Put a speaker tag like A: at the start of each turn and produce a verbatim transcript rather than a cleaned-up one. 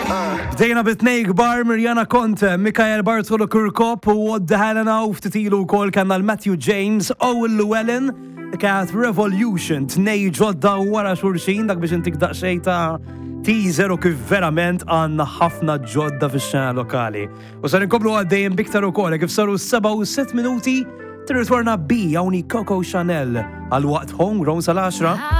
A: Bdejna bit-tnej kbar Mirjana Conte, Mikael Bartolo Kirkop u Odd Helena u ftitilu kol kanna l-Matthew James, Owen Llewellyn, kat Revolution, tnej ġodda wara xurxin, dak biex intik daqxej ta' teaser u kif verament għanna ħafna ġodda fix-xena lokali. U sar inkomplu għaddejjem biktar ukoll kif saru seba' u sitt minuti tirritwarna bi hawnni Coco Chanel għal waqt homegrown sal-għaxra.